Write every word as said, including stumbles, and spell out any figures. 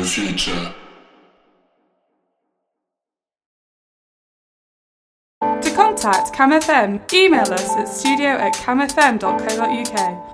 the future. To contact CamFM, email us at studio at camfm dot co dot uk